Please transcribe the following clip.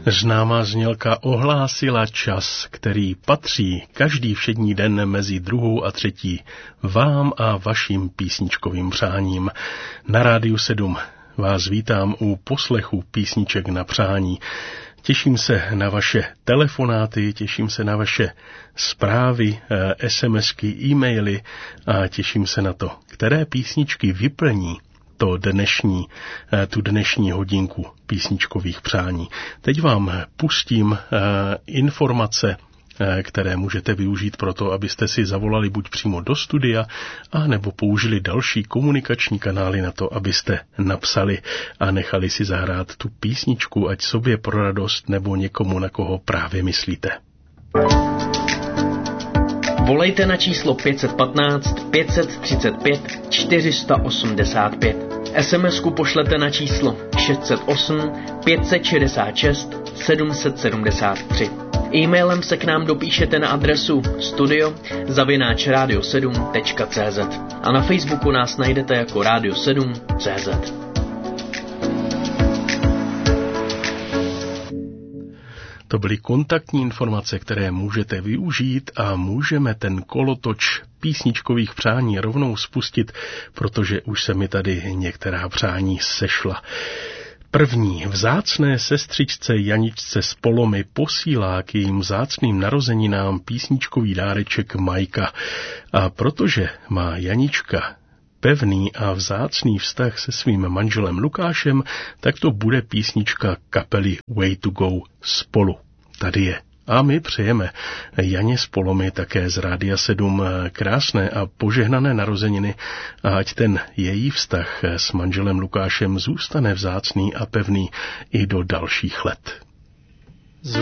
Známá znělka ohlásila čas, který patří každý všední den mezi 2. a 3. vám a vašim písničkovým přáním. Na Rádiu 7 vás vítám u poslechu písniček na přání. Těším se na vaše telefonáty, těším se na vaše zprávy, SMSky, e-maily a těším se na to, které písničky vyplní tu dnešní hodinku písničkových přání. Teď vám pustím informace, které můžete využít pro to, abyste si zavolali buď přímo do studia, a nebo použili další komunikační kanály na to, abyste napsali a nechali si zahrát tu písničku, ať sobě pro radost nebo někomu, na koho právě myslíte. Volejte na číslo 515 535 485. SMS-ku pošlete na číslo 608 566 773. E-mailem se k nám dopíšete na adresu studio@radio7.cz a na Facebooku nás najdete jako Radio 7.cz. To byly kontaktní informace, které můžete využít a můžeme ten kolotoč písničkových přání rovnou spustit, protože už se mi tady některá přání sešla. První vzácné sestřičce Janičce z Polomy posílá k jejím vzácným narozeninám písničkový dáreček Majka. A protože má Janička pevný a vzácný vztah se svým manželem Lukášem, tak to bude písnička kapely Way to Go Spolu. Tady je. A my přejeme Janě z Polomy také z Rádia 7 krásné a požehnané narozeniny a ať ten její vztah s manželem Lukášem zůstane vzácný a pevný i do dalších let.